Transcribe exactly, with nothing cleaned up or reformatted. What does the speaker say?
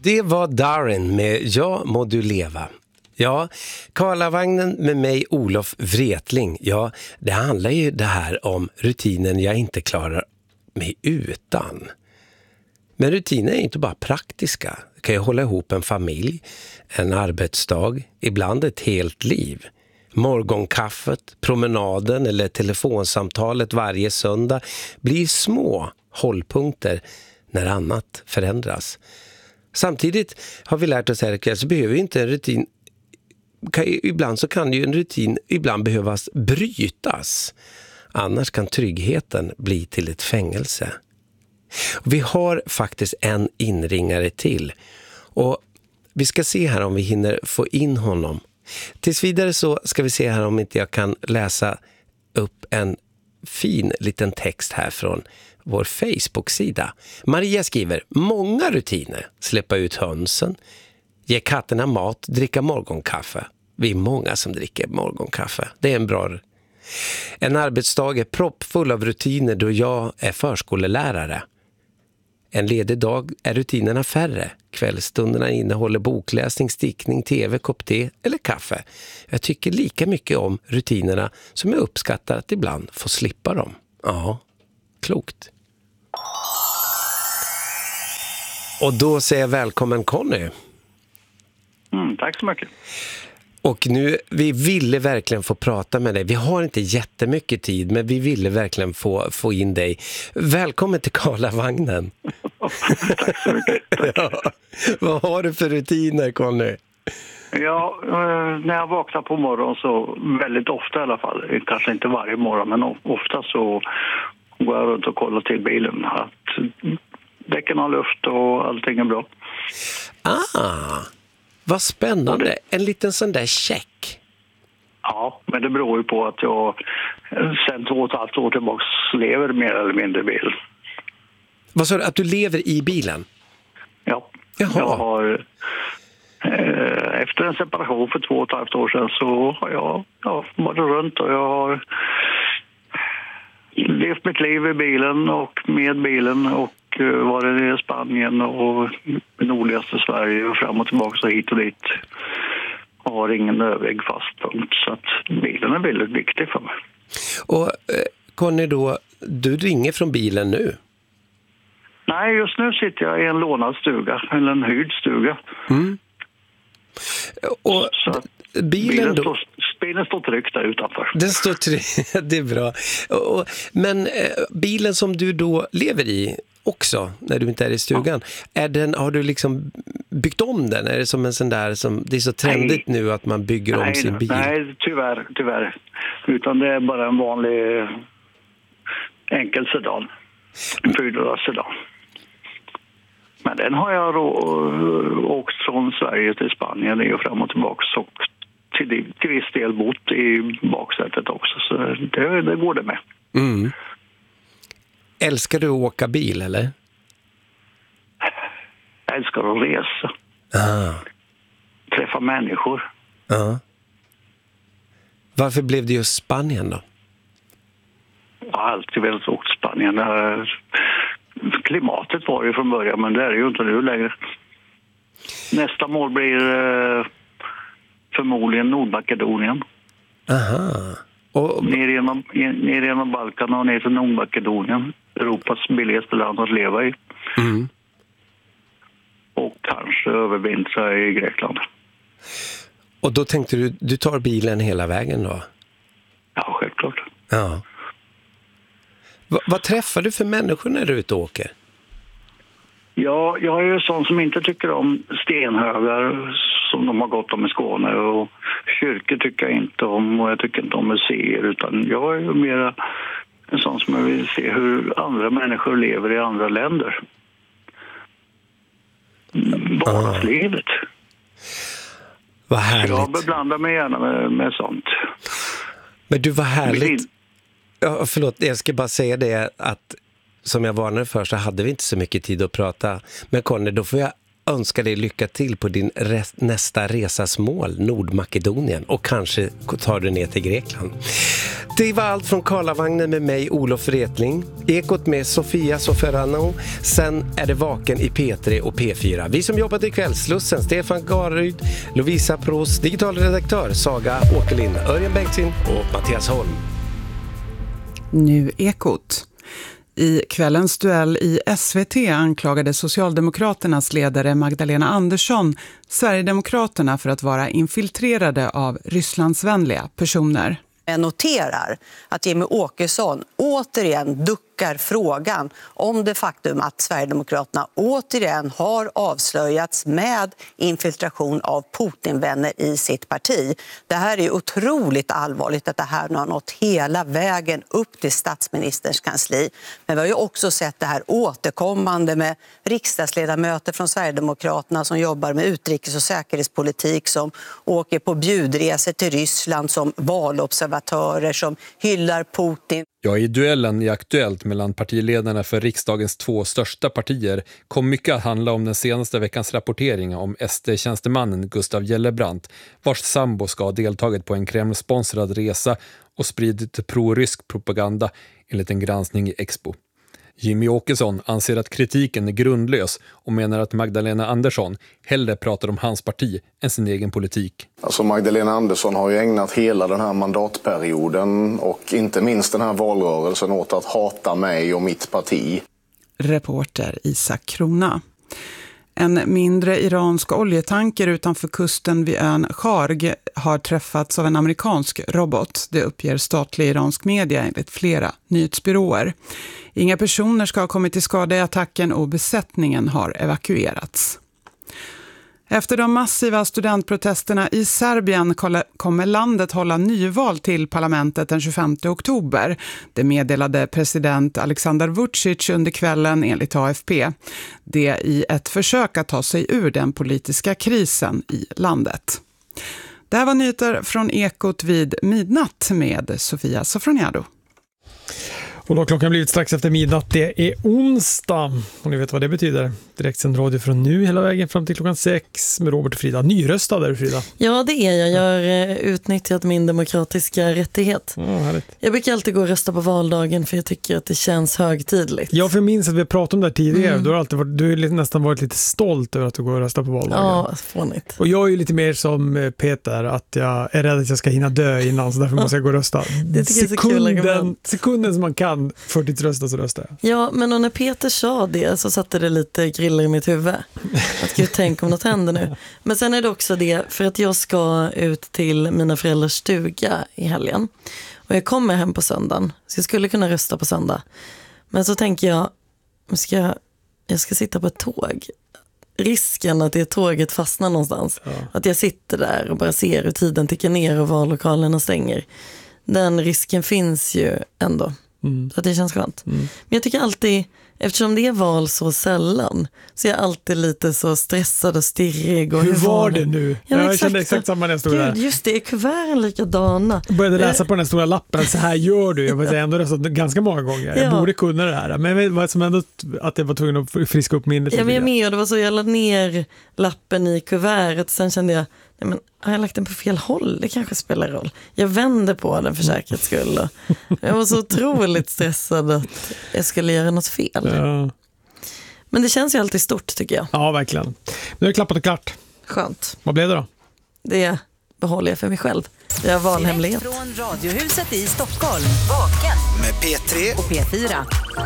Det var Darin med Ja må du leva. Ja, Karlavagnen med mig Olof Wretling. Ja, det handlar ju det här om rutinen jag inte klarar mig utan. Men rutiner är inte bara praktiska. Det kan ju hålla ihop en familj, en arbetsdag, ibland ett helt liv. Morgonkaffet, promenaden eller telefonsamtalet varje söndag blir små hållpunkter när annat förändras. Samtidigt har vi lärt oss här att så behöver inte en rutin, kan, ibland så kan ju en rutin ibland behövas brytas. Annars kan tryggheten bli till ett fängelse. Vi har faktiskt en inringare till. Och vi ska se här om vi hinner få in honom. Tills vidare så ska vi se här om inte jag kan läsa upp en fin liten text här från vår Facebook-sida. Maria skriver: många rutiner. Släppa ut hönsen, ge katterna mat, dricka morgonkaffe. Vi är många som dricker morgonkaffe. Det är en bra... En arbetsdag är proppfull av rutiner då jag är förskolelärare. En ledig dag är rutinerna färre. Kvällsstunderna innehåller bokläsning, stickning, tv, kopp te eller kaffe. Jag tycker lika mycket om rutinerna som jag uppskattar att ibland få slippa dem. Ja, klokt. Och då säger jag välkommen Conny. Mm, tack så mycket. Och nu, vi ville verkligen få prata med dig. Vi har inte jättemycket tid, men vi ville verkligen få, få in dig. Välkommen till Karlavagnen. Tack så mycket. Tack. Ja. Vad har du för rutiner, Conny? Ja, när jag vaknar på morgonen så väldigt ofta i alla fall, kanske inte varje morgon, men ofta så går jag runt och kollar till bilen att däcken har luft och allting är bra. Ah, vad spännande. Det... En liten sån där check. Ja, men det beror ju på att jag sen två och ett halvt år tillbaka lever mer eller mindre i bilen. Vad sa du? Att du lever i bilen? Ja, Jaha. Jag har... Eh, efter en separation för två och ett halvt år sedan så har jag, jag varit runt och jag har levt mitt liv i bilen och med bilen och varit i Spanien och i nordligaste Sverige och fram och tillbaka så hit och dit. Jag har ingen övrig fast punkt så att bilen är väldigt viktig för mig. Och eh, Conny då, du ringer från bilen nu? Nej, just nu sitter jag i en lånad stuga, eller en hyrd stuga. Mm. Och så bilen, bilen, då... står, bilen står tryggt där utanför. Den står tryggt, det är bra. Och, och, men eh, bilen som du då lever i också, när du inte är i stugan, ja. är den, har du liksom byggt om den? Är det som en sån där, som, det är så trendigt nej. nu att man bygger nej, om sin bil? Nej, tyvärr, tyvärr. Utan det är bara en vanlig enkel sedan. En fyrdörrars sedan. Men den har jag då åkt från Sverige till Spanien och fram och tillbaka och till, till viss del bott i baksätet också. Så det, det går det med. Mm. Älskar du att åka bil, eller? Jag älskar att resa. Ah. Träffa människor. Ah. Varför blev det just Spanien då? Jag har alltid velat åka till Spanien. Klimatet var ju från början, men det är ju inte nu längre. Nästa mål blir eh, förmodligen Nordmakedonien. Aha. Och... Ner, genom, ner genom Balkan och ner till Nordmakedonien. Europas billigaste land att leva i. Mm. Och kanske övervintra i Grekland. Och då tänkte du, du tar bilen hela vägen då? Ja, självklart. Ja. Va, vad träffar du för människor när du är ute och åker? Ja, jag är ju sån som inte tycker om stenhögar som de har gått om i Skåne. Och kyrkor tycker jag inte om och jag tycker inte om museer. Utan jag är ju mer en sån som jag vill se hur andra människor lever i andra länder. Vardagslivet. Ah. Vad härligt. Jag beblandar mig gärna med, med sånt. Men du, var härligt. Ja, förlåt, jag ska bara säga det att som jag varnade för så hade vi inte så mycket tid att prata. Men Conny, då får jag önskar dig lycka till på din res- nästa resas mål, Nordmakedonien, och kanske tar du ner till Grekland. Det var allt från Karlavagnen med mig, Olof Wretling. Ekot med Sofia Soferano. Sen är det Vaken i P tre och P fyra. Vi som jobbat i Kvällslussen, Stefan Garryd, Lovisa Pros, digitalredaktör Saga Åkerlind, Örjan Bengtzing och Mattias Holm. Nu Ekot. I kvällens duell i S V T anklagade Socialdemokraternas ledare Magdalena Andersson Sverigedemokraterna för att vara infiltrerade av Rysslandsvänliga personer. Jag noterar att Jimmie Åkesson återigen duckar frågan om det faktum att Sverigedemokraterna återigen har avslöjats med infiltration av Putinvänner i sitt parti. Det här är otroligt allvarligt att det här nu har nått hela vägen upp till statsministerns kansli. Men vi har ju också sett det här återkommande med riksdagsledamöter från Sverigedemokraterna som jobbar med utrikes- och säkerhetspolitik, som åker på bjudresor till Ryssland som valobservatörer, som hyllar Putin. Ja, i duellen i Aktuellt mellan partiledarna för riksdagens två största partier kom mycket att handla om den senaste veckans rapportering om S D-tjänstemannen Gustav Gellebrand, vars sambo ska ha deltagit på en Kreml-sponsrad resa och spridit pro-rysk propaganda enligt en granskning i Expo. Jimmie Åkesson anser att kritiken är grundlös och menar att Magdalena Andersson hellre pratar om hans parti än sin egen politik. Alltså Magdalena Andersson har ju ägnat hela den här mandatperioden och inte minst den här valrörelsen åt att hata mig och mitt parti. Reporter Isak Krona. En mindre iransk oljetanker utanför kusten vid ön Kharg har träffats av en amerikansk robot. Det uppger statlig iransk media enligt flera nyhetsbyråer. Inga personer ska ha kommit till skada i attacken och besättningen har evakuerats. Efter de massiva studentprotesterna i Serbien kommer landet hålla nyval till parlamentet den tjugofemte oktober. Det meddelade president Aleksandar Vučić under kvällen enligt A F P. Det i ett försök att ta sig ur den politiska krisen i landet. Det här var nyheter från Ekot vid midnatt med Sofia Sofroniado. Och då har klockan blivit strax efter midnatt. Det är onsdag. Och ni vet vad det betyder. Direktsänd radio från nu hela vägen fram till klockan sex med Robert och Frida. Nyröstad där, Frida. Ja, det är jag. Jag har utnyttjat min demokratiska rättighet. Ja, härligt. Jag brukar alltid gå och rösta på valdagen för jag tycker att det känns högtidligt. Jag för minns att vi pratade om det här tidigare. Mm. Du har alltid varit, du har nästan varit lite stolt över att du går och röstar på valdagen. Ja, fånigt. Och jag är ju lite mer som Peter, att jag är rädd att jag ska hinna dö innan, så därför måste jag gå och rösta. Det tycker jag är så kul argument. Sekunden som man kan för ditt rösta så röstar jag. Ja, men och när Peter sa det så satte det lite griller i mitt huvud. Att gud, tänk om något händer nu. Men sen är det också det, för att jag ska ut till mina föräldrars stuga i helgen. Och jag kommer hem på söndagen, så jag skulle kunna rösta på söndag. Men så tänker jag, ska jag, jag ska sitta på ett tåg. Risken att det tåget fastnar någonstans. Ja. Att jag sitter där och bara ser hur tiden tickar ner och vallokalerna stänger. Den risken finns ju ändå. Mm. Så det känns skönt. Mm. Men jag tycker alltid, eftersom det är val så sällan, så är jag alltid lite så stressad och stirrig. Och hur, hur var det nu? Ja, jag exakt. kände exakt samma när jag stod där. Just det, är kuverten likadana. Jag började läsa på den stora lappen, så här gör du. Jag har ändå röstat ganska många gånger. Jag ja. borde kunna det här. Men jag vet som ändå att jag var tvungen att friska upp minnet. Jag var med och det var så, jag lade ner lappen i kuvertet. Sen kände jag, nej men har jag lagt den på fel håll? Det kanske spelar roll. Jag vände på den för säkerhets skull. Jag var så otroligt stressad att jag skulle göra något fel. Ja. Men det känns ju alltid stort, tycker jag. Ja, verkligen. Nu är det klappat och klart. Skönt. Vad blev det då? Det behåller jag för mig själv. Jag har valhemlighet. Direkt från Radiohuset i Stockholm. Vaken. Med P tre och P fyra.